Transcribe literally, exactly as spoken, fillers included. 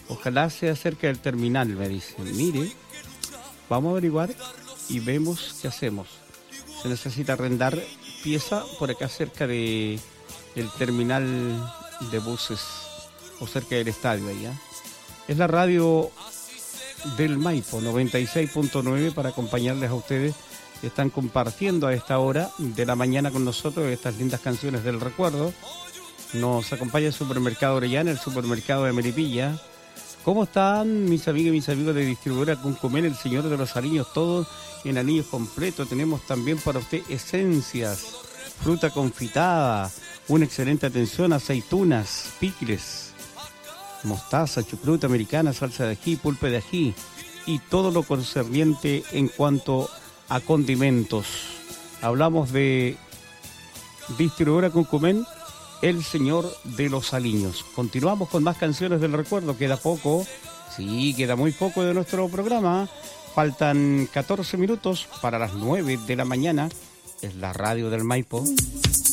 Ojalá sea cerca del terminal, me dicen. Mire, vamos a averiguar y vemos qué hacemos. Se necesita arrendar pieza por acá cerca de el terminal de buses o cerca del estadio allá. Es la radio del Maipo, noventa y seis punto nueve, para acompañarles a ustedes que están compartiendo a esta hora de la mañana con nosotros estas lindas canciones del recuerdo. Nos acompaña el supermercado Orellana, el supermercado de Melipilla. ¿Cómo están mis amigas y mis amigos de distribuidora Cuncumén, el señor de los anillos, todos en anillos completos? Tenemos también para usted esencias, fruta confitada, una excelente atención, aceitunas, picles, mostaza, chucruta americana, salsa de ají, pulpe de ají y todo lo concerniente en cuanto a condimentos. Hablamos de distribuidora Cuncumén, el señor de los aliños. Continuamos con más canciones del recuerdo. Queda poco, sí, queda muy poco de nuestro programa. Faltan catorce minutos para las nueve de la mañana. Es la radio del Maipo.